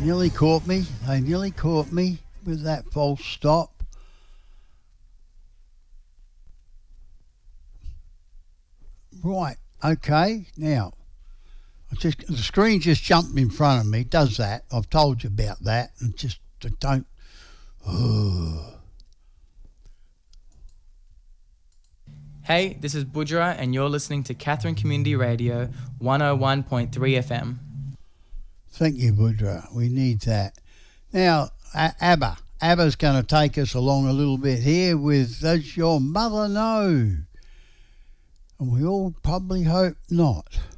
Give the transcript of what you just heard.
nearly caught me. They nearly caught me with that false stop. Right, okay, now, the screen just jumped in front of me. It does that. I've told you about that. And just don't... Hey, this is Budra and you're listening to Katherine Community Radio 101.3 FM. Thank you, Budra. We need that. Now, ABBA. ABBA's going to take us along a little bit here with Does Your Mother Know? And we all probably hope not.